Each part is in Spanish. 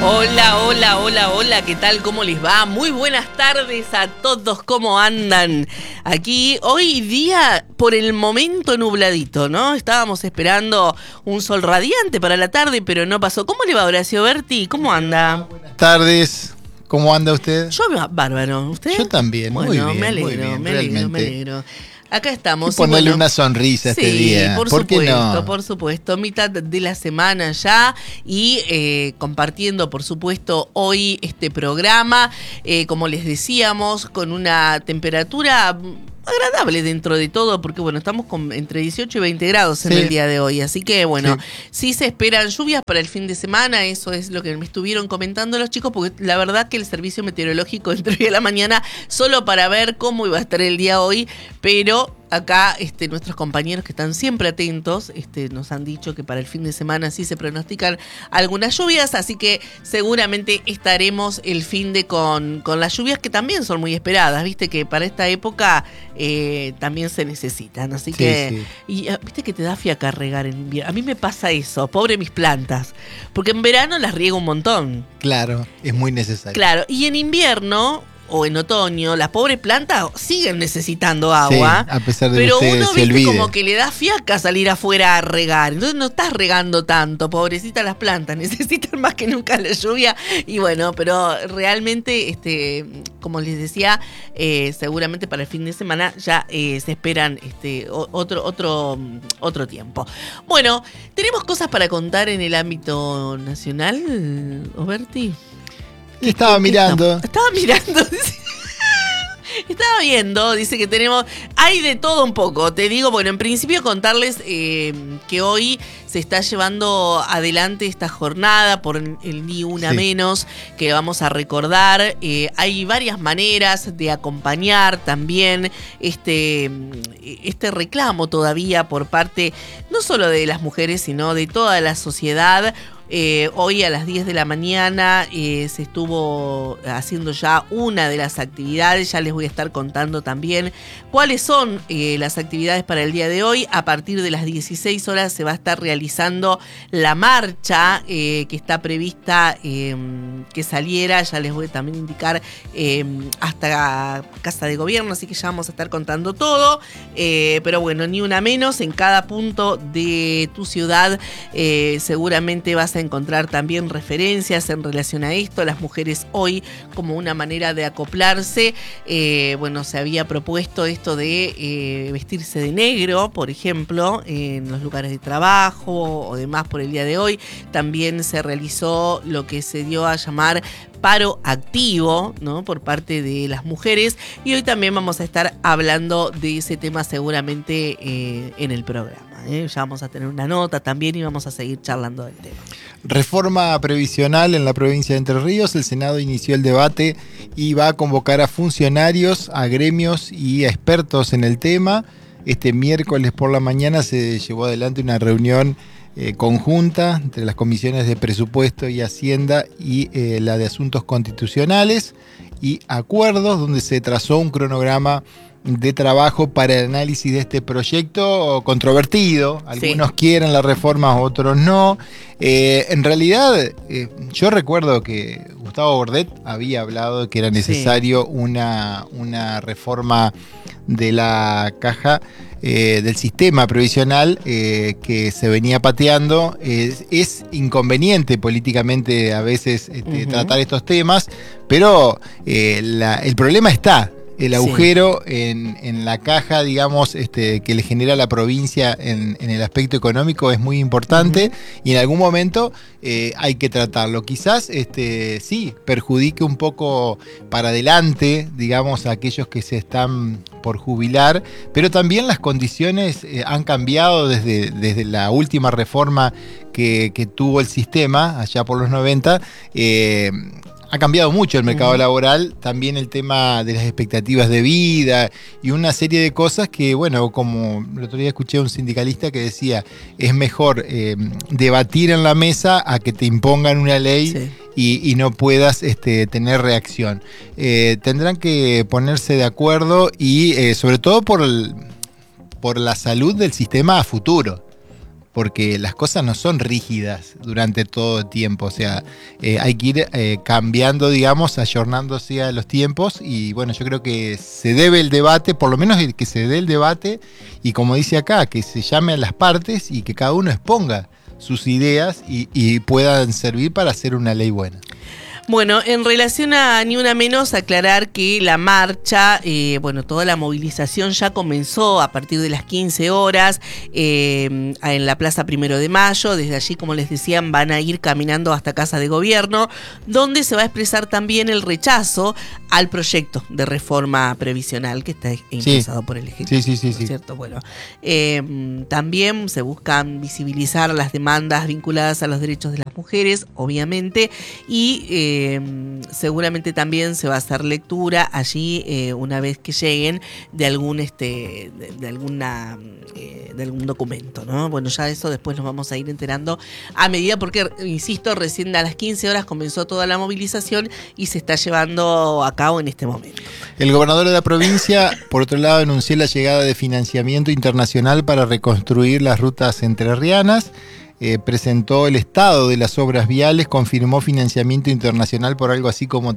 Hola, hola, hola, hola, ¿qué tal? ¿Cómo les va? Muy buenas tardes a todos, ¿cómo andan? Aquí, hoy día, por el momento nubladito, ¿no? Estábamos esperando un sol radiante para la tarde, pero no pasó. ¿Cómo le va, Horacio Berti? ¿Cómo anda? Buenas tardes, ¿cómo anda usted? Yo, bárbaro, ¿usted? Yo también, bueno, muy bien, me alegro, muy bien, me alegro, realmente. me alegro. Acá estamos. Y ponerle bueno, una sonrisa a este sí, día. por qué supuesto, no? por supuesto. Mitad de la semana ya y compartiendo, por supuesto, hoy este programa, como les decíamos, con una temperatura agradable dentro de todo, porque bueno, estamos con entre 18 y 20 grados en Sí. el día de hoy, así que bueno, Sí. sí se esperan lluvias para el fin de semana, eso es lo que me estuvieron comentando los chicos, porque la verdad que el servicio meteorológico entró hoy a la mañana solo para ver cómo iba a estar el día hoy, pero acá nuestros compañeros que están siempre atentos nos han dicho que para el fin de semana sí se pronostican algunas lluvias, así que seguramente estaremos el fin de con las lluvias que también son muy esperadas, viste que para esta época también se necesitan, así Sí, que sí. y viste que te da fiaca regar en invierno. A mí me pasa eso, pobre mis plantas, porque en verano las riego un montón. Claro, es muy necesario. Claro, y en invierno o en otoño, las pobres plantas siguen necesitando agua. Sí, a pesar de pero que usted uno, se viste, olvide. como que le da fiaca salir afuera a regar. Entonces no estás regando tanto, pobrecita las plantas. Necesitan más que nunca la lluvia. Y bueno, pero realmente, como les decía, seguramente para el fin de semana ya se esperan otro tiempo. Bueno, ¿tenemos cosas para contar en el ámbito nacional, Oberti? Estaba mirando. Estaba mirando. Estaba viendo, dice que tenemos. Hay de todo un poco. Te digo, bueno, en principio contarles que hoy se está llevando adelante esta jornada por el Ni Una Sí. Menos, que vamos a recordar. Hay varias maneras de acompañar también este reclamo todavía por parte no solo de las mujeres, sino de toda la sociedad. Hoy a las 10 de la mañana se estuvo haciendo ya una de las actividades, ya les voy a estar contando también cuáles son las actividades para el día de hoy. A partir de las 16 horas se va a estar realizando la marcha que está prevista que saliera, ya les voy a también indicar hasta Casa de Gobierno, así que ya vamos a estar contando todo, pero bueno, ni una menos, en cada punto de tu ciudad seguramente vas a encontrar también referencias en relación a esto. Las mujeres hoy, como una manera de acoplarse, bueno, se había propuesto esto de vestirse de negro, por ejemplo, en los lugares de trabajo o demás por el día de hoy. También se realizó lo que se dio a llamar paro activo, ¿no?, por parte de las mujeres, y hoy también vamos a estar hablando de ese tema seguramente en el programa. Ya vamos a tener una nota también y vamos a seguir charlando del tema. Reforma previsional en la provincia de Entre Ríos. El Senado inició el debate y va a convocar a funcionarios, a gremios y a expertos en el tema. Este miércoles por la mañana se llevó adelante una reunión conjunta entre las comisiones de Presupuesto y Hacienda y la de Asuntos Constitucionales y Acuerdos, donde se trazó un cronograma de trabajo para el análisis de este proyecto controvertido. Algunos quieren la reforma, otros no. En realidad, yo recuerdo que Gustavo Bordet había hablado de que era necesario una reforma de la caja del sistema previsional que se venía pateando. Es inconveniente políticamente a veces tratar estos temas, pero el problema está. El agujero en la caja, digamos, que le genera a la provincia en el aspecto económico es muy importante y en algún momento hay que tratarlo. Quizás sí perjudique un poco para adelante, digamos, a aquellos que se están por jubilar, pero también las condiciones han cambiado desde la última reforma que tuvo el sistema allá por los 90. Ha cambiado mucho el mercado laboral, también el tema de las expectativas de vida y una serie de cosas que, bueno, como el otro día escuché a un sindicalista que decía, es mejor debatir en la mesa a que te impongan una ley y no puedas tener reacción. Tendrán que ponerse de acuerdo y sobre todo por la salud del sistema a futuro. porque las cosas no son rígidas durante todo el tiempo, o sea, hay que ir cambiando, digamos, ayornándose a los tiempos, y bueno, yo creo que se debe el debate, por lo menos que se dé el debate, y como dice acá, que se llame a las partes y que cada uno exponga sus ideas y puedan servir para hacer una ley buena. Bueno, en relación a Ni Una Menos, aclarar que la marcha, toda la movilización ya comenzó a partir de las 15 horas en la Plaza 1 de Mayo. Desde allí, como les decían, van a ir caminando hasta Casa de Gobierno, donde se va a expresar también el rechazo al proyecto de reforma previsional que está impulsado por el Ejecutivo. Sí. ¿Cierto? Bueno, también se buscan visibilizar las demandas vinculadas a los derechos de las mujeres, obviamente, y seguramente también se va a hacer lectura allí una vez que lleguen de algún de algún documento, ¿no? Bueno, ya eso después nos vamos a ir enterando a medida, porque insisto, recién a las 15 horas comenzó toda la movilización y se está llevando a cabo en este momento. El gobernador de la provincia, por otro lado, anunció la llegada de financiamiento internacional para reconstruir las rutas entrerrianas. Presentó el estado de las obras viales, confirmó financiamiento internacional por algo así como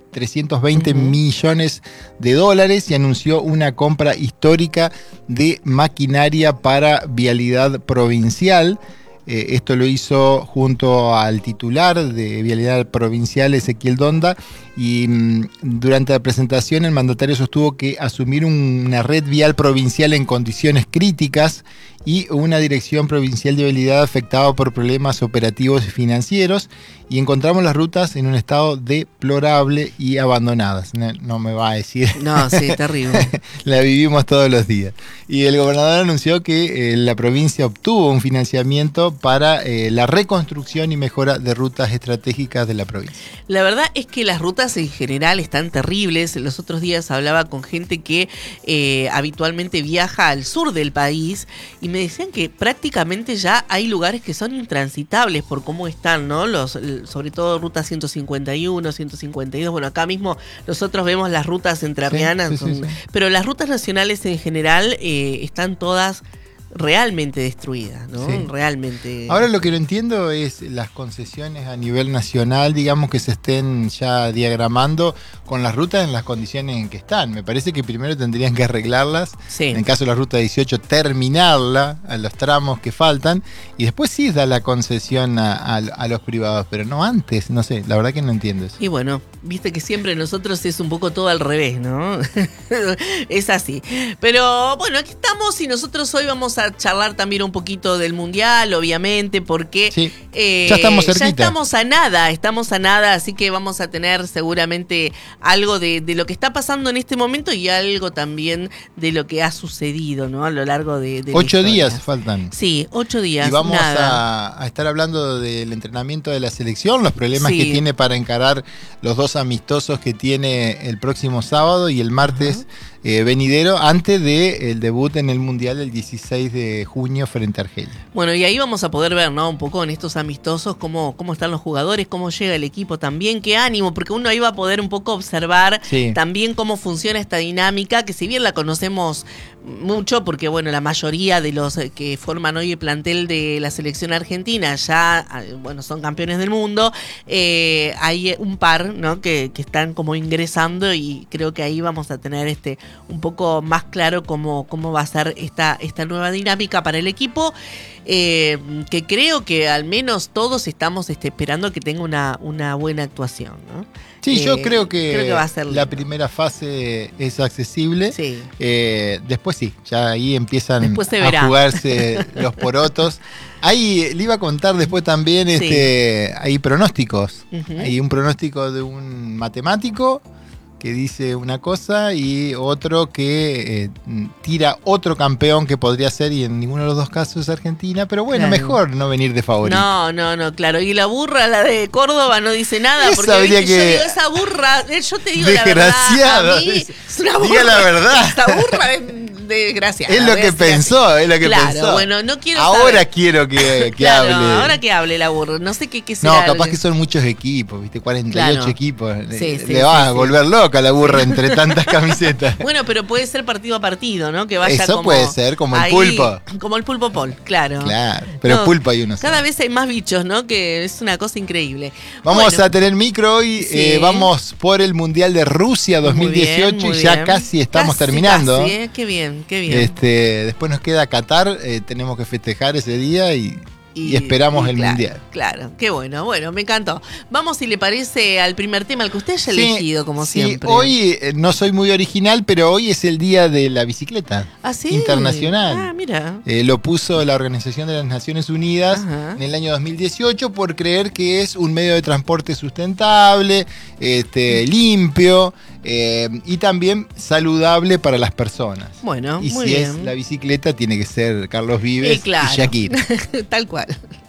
320 millones de dólares y anunció una compra histórica de maquinaria para vialidad provincial. Esto lo hizo junto al titular de Vialidad Provincial, Ezequiel Donda, y durante la presentación el mandatario sostuvo que asumir una red vial provincial en condiciones críticas y una dirección provincial de vialidad afectada por problemas operativos y financieros, y encontramos las rutas en un estado deplorable y abandonadas. No me va a decir. No, sí, terrible. La vivimos todos los días. Y el gobernador anunció que la provincia obtuvo un financiamiento para la reconstrucción y mejora de rutas estratégicas de la provincia. La verdad es que las rutas en general están terribles. Los otros días hablaba con gente que habitualmente viaja al sur del país y me decían que prácticamente ya hay lugares que son intransitables por cómo están, ¿no? Sobre todo ruta 151, 152. Bueno, acá mismo nosotros vemos las rutas entrerrianas, sí. Pero las rutas nacionales en general están todas realmente destruidas, ¿no? Sí. Realmente. Ahora lo que no entiendo es las concesiones a nivel nacional, digamos, que se estén ya diagramando con las rutas en las condiciones en que están. Me parece que primero tendrían que arreglarlas, en el caso de la ruta 18, terminarla a los tramos que faltan, y después sí da la concesión a los privados, pero no antes, no sé, la verdad que no entiendo eso. Y bueno, viste que siempre nosotros es un poco todo al revés, ¿no? Es así. Pero bueno, aquí estamos y nosotros hoy vamos a charlar también un poquito del Mundial, obviamente, porque ya estamos cerquita. Ya estamos a nada, así que vamos a tener seguramente algo de lo que está pasando en este momento y algo también de lo que ha sucedido, ¿no? A lo largo de 8 días faltan. Sí, 8 días. Y vamos a estar hablando del entrenamiento de la selección, los problemas que tiene para encarar los 2 amistosos que tiene el próximo sábado y el martes venidero, antes del debut en el Mundial el 16 de junio frente a Argelia. Bueno, y ahí vamos a poder ver, ¿no? Un poco en estos amistosos cómo están los jugadores, cómo llega el equipo también, qué ánimo, porque uno ahí va a poder un poco observar también cómo funciona esta dinámica, que si bien la conocemos mucho, porque bueno, la mayoría de los que forman hoy el plantel de la selección argentina ya, bueno, son campeones del mundo, hay un par, ¿no? que están como ingresando, y creo que ahí vamos a tener un poco más claro cómo va a ser esta nueva dinámica para el equipo, que creo que al menos todos estamos esperando que tenga una buena actuación, ¿no? Sí, yo creo que va a ser la primera fase es accesible. Sí. Después sí, ya ahí empiezan a jugarse los porotos. Ahí le iba a contar después también, hay pronósticos. Hay un pronóstico de un matemático que dice una cosa y otro que tira otro campeón que podría ser, y en ninguno de los dos casos es Argentina, pero bueno, mejor no venir de favorito. No, claro. Y la burra, la de Córdoba, no dice nada, esa porque yo digo, esa burra, yo te digo la verdad, a mí es una burra. Diga la verdad. Esta burra desgraciada. Es lo voy a que decir así. pensó, es lo que Claro, pensó. bueno, no quiero Ahora saber. quiero que Claro, hable. ahora que hable la burra. No sé qué No, será. capaz que son muchos equipos, ¿viste? 48 Claro. equipos. Sí, sí, Le vas sí, a sí. volver loca la burra entre tantas camisetas. Bueno, pero puede ser partido a partido, ¿no? Que vaya Eso como puede ser, como el ahí, pulpo. Como el pulpo Paul, claro. Claro, pero No, pulpo hay uno solo. Cada vez hay más bichos, ¿no? Que es una cosa increíble. Vamos Bueno, a tener micro hoy, Sí. Vamos por el Mundial de Rusia 2018 muy y ya bien. casi estamos Casi, terminando. casi, Qué bien, qué bien. Después nos queda Qatar, tenemos que festejar ese día y esperamos el claro, Mundial. Claro, qué bueno, me encantó. Vamos, si le parece, al primer tema, el que usted haya Sí, elegido, como sí, siempre. hoy no soy muy original, pero hoy es el día de la bicicleta ¿Ah, sí? internacional. Ah, mira. Lo puso la Organización de las Naciones Unidas Ajá. en el año 2018 por creer que es un medio de transporte sustentable, limpio y también saludable para las personas. Bueno, Y muy si bien. es la bicicleta, tiene que ser Carlos Vives Claro. y Shakira. Tal cual.